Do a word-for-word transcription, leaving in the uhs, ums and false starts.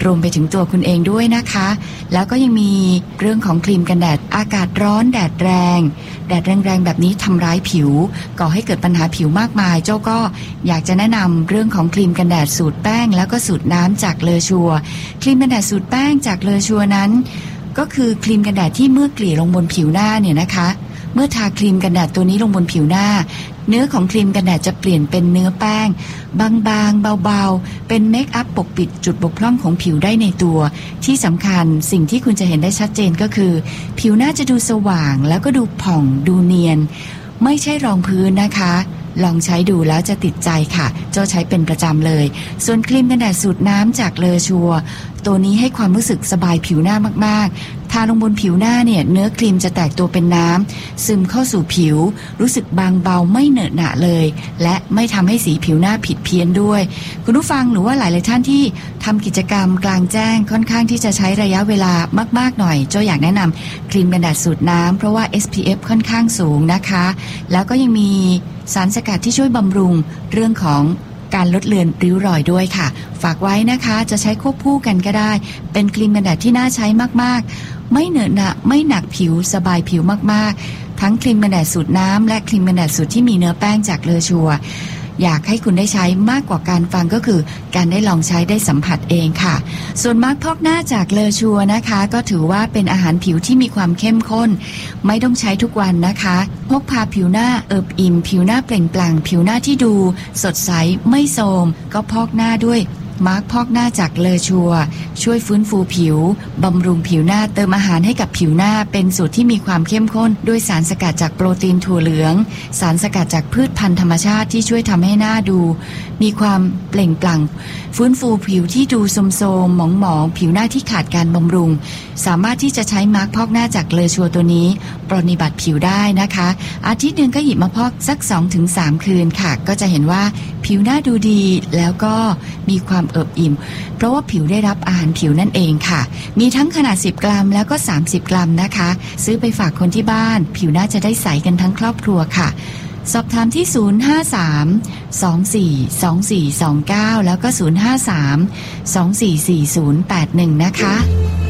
รวมไปถึงตัวคุณเองด้วยนะคะแล้วก็ยังมีเรื่องของครีมกันแดดอากาศร้อนแดดแรงแดดแรงๆแบบนี้ทำร้ายผิวก่อให้เกิดปัญหาผิวมากมายเจ้าก็อยากจะแนะนำเรื่องของครีมกันแดดสูตรแป้งแล้วก็สูตรน้ำจากเลอชัวครีมกันแดดสูตรแป้งจากเลอชัวนั้นก็คือครีมกันแดดที่เมื่อเกลี่ยลงบนผิวหน้าเนี่ยนะคะเมื่อทาครีมกันแดดตัวนี้ลงบนผิวหน้าเนื้อของครีมกันแดดจะเปลี่ยนเป็นเนื้อแป้งบางๆเบาๆเป็นเมคอัพปกปิดจุดบกพร่องของผิวได้ในตัวที่สำคัญสิ่งที่คุณจะเห็นได้ชัดเจนก็คือผิวหน้าจะดูสว่างแล้วก็ดูผ่องดูเนียนไม่ใช่รองพื้นนะคะลองใช้ดูแล้วจะติดใจค่ะเจ้าใช้เป็นประจำเลยส่วนครีมกันแดดสูตรน้ำจากเลอชัวตัวนี้ให้ความรู้สึกสบายผิวหน้ามากๆทาลงบนผิวหน้าเนี่ยเนื้อครีมจะแตกตัวเป็นน้ำซึมเข้าสู่ผิวรู้สึกบางเบาไม่เหนอะหนะเลยและไม่ทำให้สีผิวหน้าผิดเพี้ยนด้วยคุณผู้ฟังหรือว่าหลายๆท่านที่ทำกิจกรรมกลางแจ้งค่อนข้างที่จะใช้ระยะเวลามากๆหน่อยเจ้าอยากแนะนำครีมกันแดดสูตรน้ำเพราะว่า เอส พี เอฟ ค่อนข้างสูงนะคะแล้วก็ยังมีสารสกัดที่ช่วยบำรุงเรื่องของการลดเลือนริ้วรอยด้วยค่ะฝากไว้นะคะจะใช้ควบคู่กันก็ได้เป็นครีมกันแดดที่น่าใช้มากๆไม่เหนอะหนะไม่หนักผิวสบายผิวมากๆทั้งครีมกันแดดสูตรน้ำและครีมกันแดดสูตรที่มีเนื้อแป้งจากเลอชัวอยากให้คุณได้ใช้มากกว่าการฟังก็คือการได้ลองใช้ได้สัมผัสเองค่ะส่วนมาร์คพอกหน้าจากเลอชัวนะคะก็ถือว่าเป็นอาหารผิวที่มีความเข้มข้นไม่ต้องใช้ทุกวันนะคะพกพาผิวหน้าเอิบอิ่มผิวหน้าเปล่งปลั่งผิวหน้าที่ดูสดใสไม่โทรมก็พอกหน้าด้วยมาร์คพอกหน้าจากเลอชัวช่วยฟื้นฟูผิวบำรุงผิวหน้าเติมอาหารให้กับผิวหน้าเป็นสูตรที่มีความเข้มข้นด้วยสารสกัดจากโปรตีนถั่วเหลืองสารสกัดจากพืชพันธุ์ธรรมชาติที่ช่วยทำให้หน้าดูมีความเปล่งปลั่งฟื้นฟูผิวที่ดูโทรมๆหมองๆผิวหน้าที่ขาดการบำรุงสามารถที่จะใช้มาร์คพอกหน้าจากเลอชัวตัวนี้ปรนนิบัติผิวได้นะคะอาทิตย์หนึ่งก็หยิบมาพอกสัก สองถึงสาม คืนค่ะก็จะเห็นว่าผิวหน้าดูดีแล้วก็มีความเอิบอิ่มเพราะว่าผิวได้รับอาหารผิวนั่นเองค่ะมีทั้งขนาดสิบกรัมแล้วก็สามสิบกรัมนะคะซื้อไปฝากคนที่บ้านผิวหน้าจะได้ใสกันทั้งครอบครัวค่ะสอบถามที่ศูนย์ ห้า สาม สอง สี่ สอง สี่ สอง เก้าแล้วก็ศูนย์ ห้า สาม สอง สี่ สี่ ศูนย์ แปด หนึ่งนะคะ